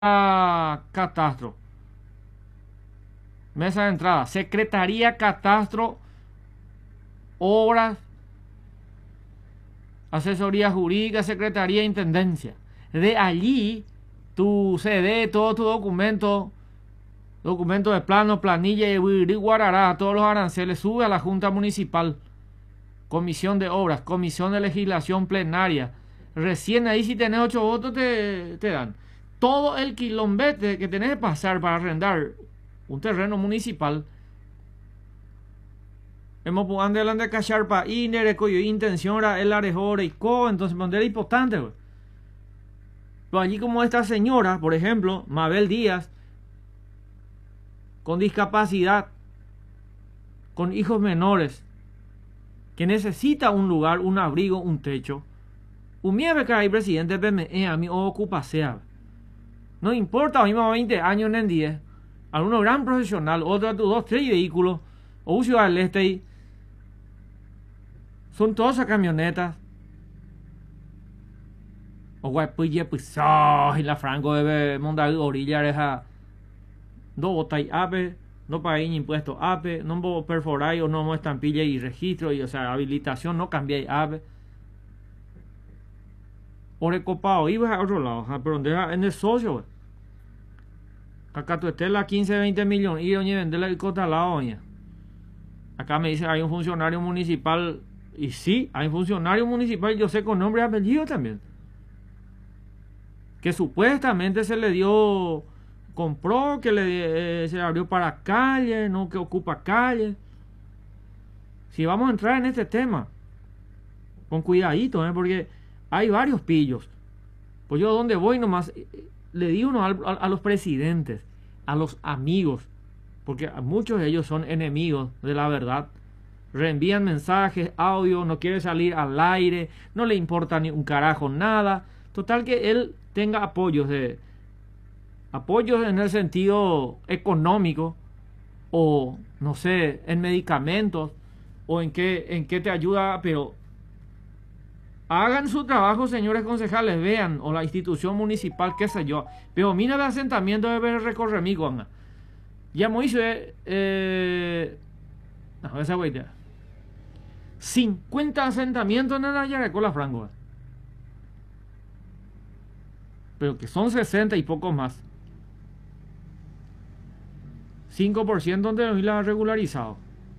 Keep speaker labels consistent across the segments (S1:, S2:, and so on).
S1: Catastro. Mesa de entrada. Secretaría Catastro. Obras. Asesoría Jurídica. Secretaría Intendencia. De allí, tu CD, todo tu documento. Documento de plano, planilla y guarará. Todos los aranceles. Sube a la Junta Municipal. Comisión de Obras. Comisión de Legislación Plenaria. Recién ahí, si tenés 8 votos, te dan. Todo el quilombete que tenés que pasar para arrendar un terreno municipal. Hemos podido delante de cachar para INER, cuyo intención era el arejore y co, entonces era importante. Pero allí, como esta señora, por ejemplo, Mabel Díaz, con discapacidad, con hijos menores, que necesita un lugar, un abrigo, un techo. Un miembro que hay presidente PME, a mí ocupa sea. No importa, a mí me 20 años en 10. Algunos gran profesional, otros 2, 3 vehículos, o Ciudad del Este. Son todas esas camionetas. O guapuye, pues, y la franco debe montar orilla, deja. No botáis APE, no pagáis impuestos APE, no perforáis o no estampilla y registro, y, o sea, habilitación, no cambiáis APE. O recopado, ibas a otro lado, pero deja en el socio, acá tu estela 15, 20 millones y doña venderla y cota la doña. Acá me dice hay un funcionario municipal, y sí, hay un funcionario municipal, yo sé con nombre y apellido también, que supuestamente se le dio, compró, que se abrió para calle, no que ocupa calle. Si vamos a entrar en este tema, con cuidadito, porque hay varios pillos. Pues yo donde voy nomás le digo a los presidentes, a los amigos, porque muchos de ellos son enemigos de la verdad. Reenvían mensajes, audio, no quiere salir al aire, no le importa ni un carajo nada. Total que él tenga apoyos en el sentido económico, o no sé, en medicamentos, o en qué te ayuda, pero hagan su trabajo, señores concejales, vean, o la institución municipal, qué sé yo. Pero mira el asentamiento de recorrer mi guanga. Ya me hizo, no, esa güey, 50 asentamientos en la Yarecola Franco. Pero que son 60 y poco más. 5% de los la regularizado.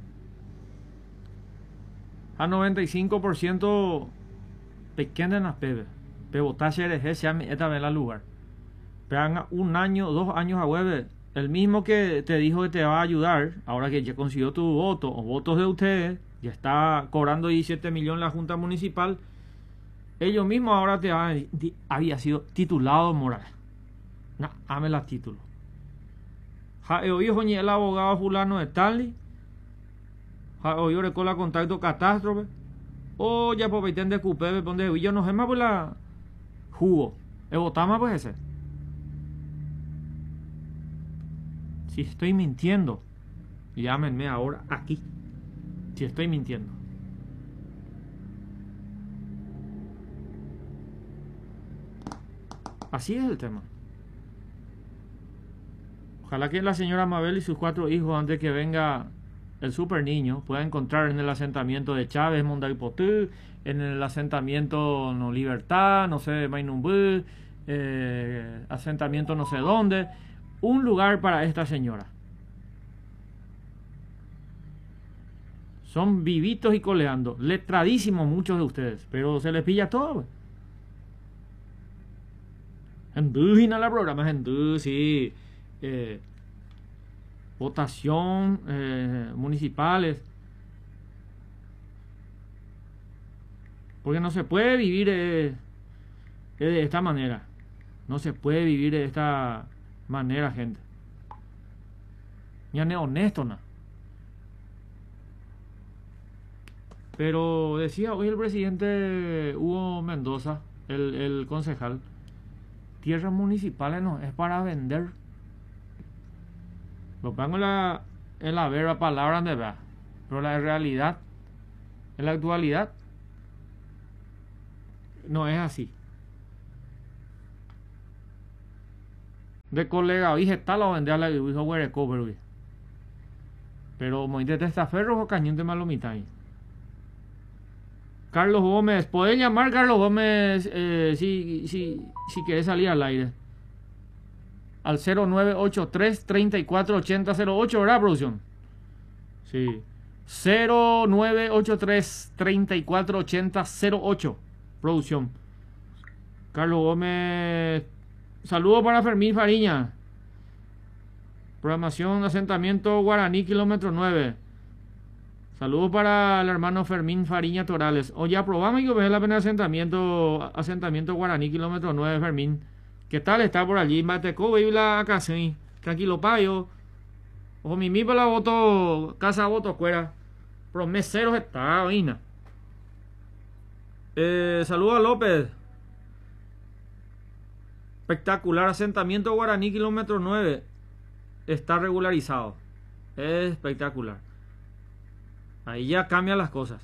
S1: A 95% pequeña en las pebes. Pebotaje eres se esta vez la lugar. Pero un año, 2 años a web. El mismo que te dijo que te va a ayudar, ahora que ya consiguió tu voto o votos de ustedes, ya está cobrando 17 millones la Junta Municipal. Ellos mismos ahora te van, había sido titulado moral. No, dame la título. Ja, hijo ni el abogado fulano de Stanley. Ja, yo recola contacto catástrofe. O ya por de cupé, donde yo no sé más por la jugo. El botama pues ese. Si estoy mintiendo, llámenme ahora aquí. Si estoy mintiendo. Así es el tema. Ojalá que la señora Mabel y sus 4 hijos, antes que venga el super niño, puedan encontrar en el asentamiento de Chávez, Mondaipotú, en el asentamiento No Libertad, no sé, Mainumbú, asentamiento no sé dónde, un lugar para esta señora. Son vivitos y coleando, letradísimos muchos de ustedes, pero se les pilla todo. En la programa, sí. Votación, municipales. Porque no se puede vivir de esta manera. No se puede vivir de esta manera, gente. Ya no es honesto, ¿no? Pero decía hoy el presidente Hugo Mendoza, el concejal, tierras municipales no es para vender. Lo pongo en la vera palabra de verdad. Pero la realidad, en la actualidad, no es así. de colega, dije, tal o vender a la dijo, huereco, pero mointe testaferro o cañón malo mitad. Carlos Gómez, podés llamar Carlos Gómez si querés salir al aire. Al 0983 348008, ¿verdad, producción? Sí. 0983 348008, producción. Carlos Gómez, saludos para Fermín Fariña. Programación de asentamiento Guaraní, kilómetro 9. Saludos para el hermano Fermín Fariña Torales. Oye, aprobamos y que ve la pena asentamiento Guaraní, kilómetro 9, Fermín. ¿Qué tal está por allí? Mateco, baby, la casa. Tranquilo, payo. Ojo, mi para la voto, casa voto, cuera. Pero meseros está, vaina. Saludos a López. Espectacular, asentamiento Guaraní, kilómetro 9. Está regularizado. Es espectacular. Ahí ya cambian las cosas.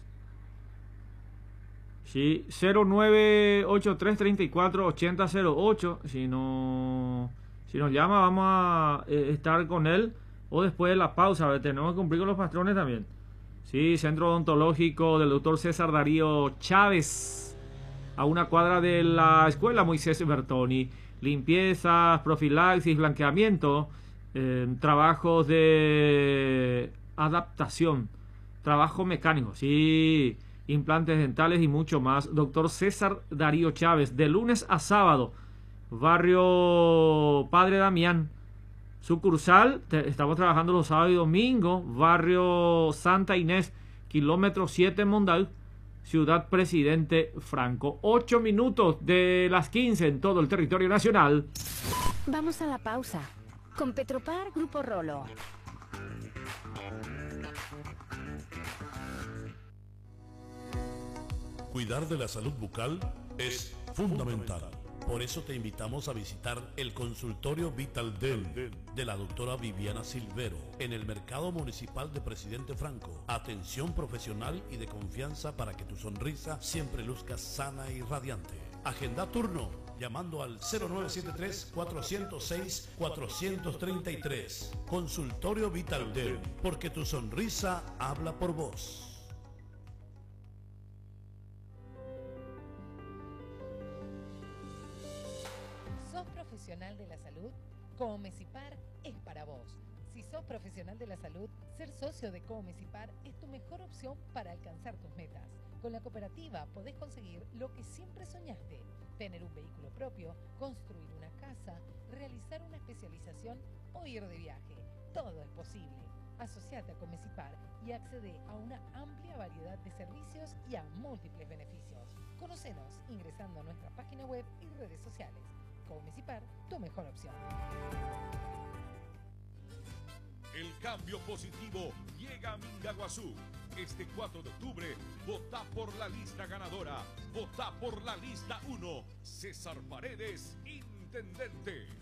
S1: Sí, 0983 348008. Si nos llama, vamos a estar con él. O después de la pausa, tenemos que cumplir con los patrones también. Sí, Centro Odontológico del Dr. César Darío Chávez, a una cuadra de la Escuela Moisés Bertoni. Limpiezas, profilaxis, blanqueamiento, trabajos de adaptación, trabajo mecánico, sí, implantes dentales y mucho más. Doctor César Darío Chávez, de lunes a sábado, barrio Padre Damián, sucursal, estamos trabajando los sábados y domingos, barrio Santa Inés, kilómetro 7, Mondal, Ciudad Presidente Franco. 8 minutos de las 15 en todo el territorio nacional.
S2: Vamos a la pausa. Con Petropar Grupo Rolo.
S3: Cuidar de la salud bucal es fundamental. Por eso te invitamos a visitar el consultorio Vital Del de la doctora Viviana Silvero en el Mercado Municipal de Presidente Franco. Atención profesional y de confianza para que tu sonrisa siempre luzca sana y radiante. Agenda turno llamando al 0973-406-433. Consultorio Vital Del, porque tu sonrisa habla por vos.
S4: Profesional de la salud, Comesipar es para vos. Si sos profesional de la salud, ser socio de Comesipar es tu mejor opción para alcanzar tus metas. Con la cooperativa podés conseguir lo que siempre soñaste: tener un vehículo propio, construir una casa, realizar una especialización o ir de viaje. Todo es posible. Asociate a Comesipar y accede a una amplia variedad de servicios y a múltiples beneficios. Conocenos ingresando a nuestra página web y redes sociales. Comesipar, tu mejor opción.
S5: El cambio positivo llega a Mingaguazú. Este 4 de octubre, vota por la lista ganadora. Vota por la lista 1. César Paredes, intendente.